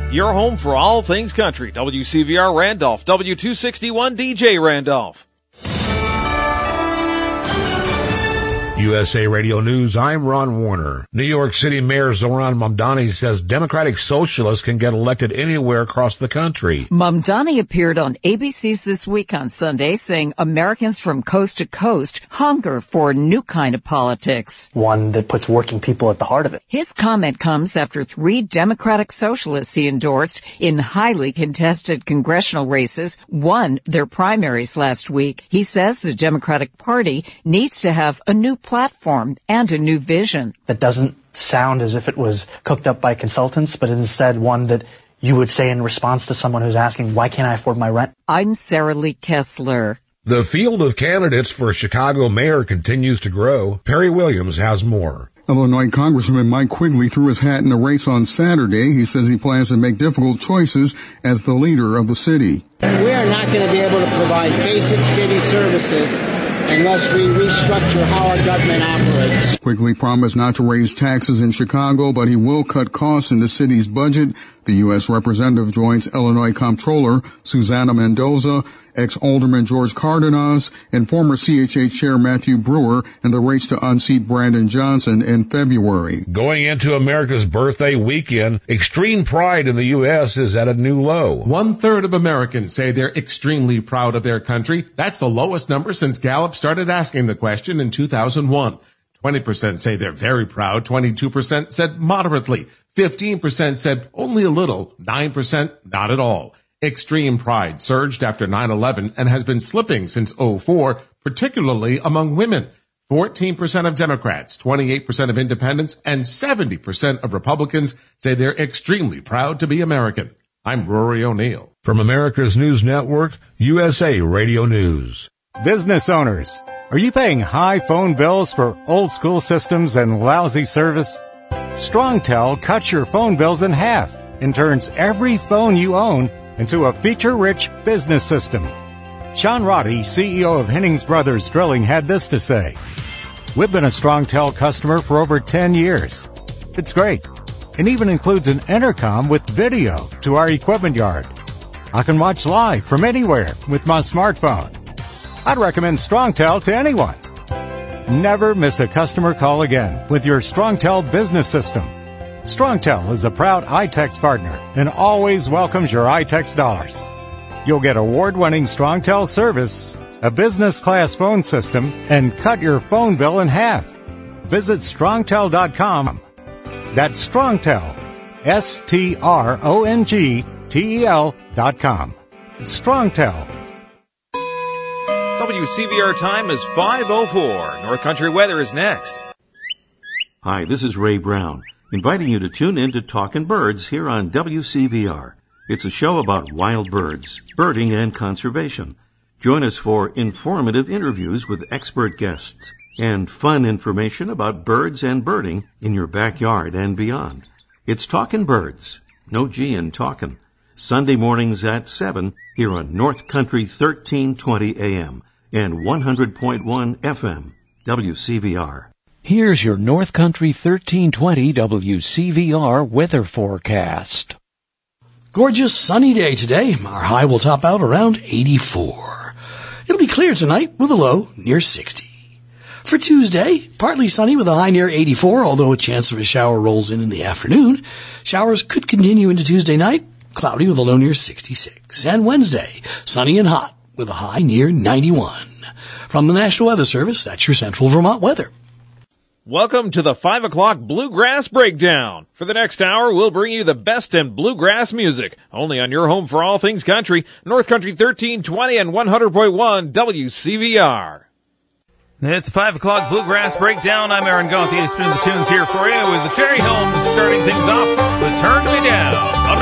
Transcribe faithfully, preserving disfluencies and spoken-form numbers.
your home for all things country. W C V R Randolph, W two sixty-one D J Randolph. U S A Radio News, I'm Ron Warner. New York City Mayor Zohran Mamdani says Democratic Socialists can get elected anywhere across the country. Mamdani appeared on A B C's This Week on Sunday, saying Americans from coast to coast hunger for a new kind of politics. One that puts working people at the heart of it. His comment comes after three Democratic Socialists he endorsed in highly contested congressional races won their primaries last week. He says the Democratic Party needs to have a new platform and a new vision. That doesn't sound as if it was cooked up by consultants, but instead one that you would say in response to someone who's asking, why can't I afford my rent? I'm Sarah Lee Kessler. The field of candidates for Chicago mayor continues to grow. Perry Williams has more. Illinois Congressman Mike Quigley threw his hat in the race on Saturday. He says he plans to make difficult choices as the leader of the city. We are not going to be able to provide basic city services unless we restructure how our government operates. Quigley promised not to raise taxes in Chicago, but he will cut costs in the city's budget. The U S representative joins Illinois Comptroller Susana Mendoza, ex-Alderman George Cardenas, and former C H A Chair Matthew Brewer in the race to unseat Brandon Johnson in February. Going into America's birthday weekend, extreme pride in the U S is at a new low. One-third of Americans say they're extremely proud of their country. That's the lowest number since Gallup started asking the question in two thousand one. twenty percent say they're very proud. twenty-two percent said moderately. fifteen percent said only a little. nine percent not at all. Extreme pride surged after nine eleven and has been slipping since oh four, particularly among women. fourteen percent of Democrats, twenty-eight percent of independents, and seventy percent of Republicans say they're extremely proud to be American. I'm Rory O'Neill. From America's News Network, U S A Radio News. Business owners, are you paying high phone bills for old school systems and lousy service? StrongTel cuts your phone bills in half and turns every phone you own into a feature-rich business system. Sean Roddy, C E O of Hennings Brothers Drilling, had this to say. We've been a StrongTel customer for over ten years. It's great. It even includes an intercom with video to our equipment yard. I can watch live from anywhere with my smartphone. I'd recommend StrongTel to anyone. Never miss a customer call again with your StrongTel business system. StrongTel is a proud iTex partner and always welcomes your iTex dollars. You'll get award-winning StrongTel service, a business-class phone system, and cut your phone bill in half. Visit strongtel dot com. That's StrongTel, S T R O N G T E L dot com. StrongTel. W C V R time is five oh four. North Country weather is next. Hi, this is Ray Brown, inviting you to tune in to Talkin' Birds here on W C V R. It's a show about wild birds, birding, and conservation. Join us for informative interviews with expert guests and fun information about birds and birding in your backyard and beyond. It's Talkin' Birds, no G in talkin', Sunday mornings at seven here on North Country thirteen twenty A M and one hundred point one F M, W C V R. Here's your North Country thirteen twenty W C V R weather forecast. Gorgeous sunny day today. Our high will top out around eighty-four. It'll be clear tonight with a low near sixty. For Tuesday, partly sunny with a high near eighty-four, although a chance of a shower rolls in in the afternoon. Showers could continue into Tuesday night, cloudy with a low near sixty-six. And Wednesday, sunny and hot with a high near ninety-one. From the National Weather Service, that's your Central Vermont weather. Welcome to the five o'clock Bluegrass Breakdown. For the next hour, we'll bring you the best in bluegrass music. Only on your home for all things country, North Country thirteen twenty and one hundred point one W C V R. It's five o'clock Bluegrass Breakdown. I'm Aaron Gauthier, spinning the tunes here for you with the Terry Holmes starting things off with Turn Me Down.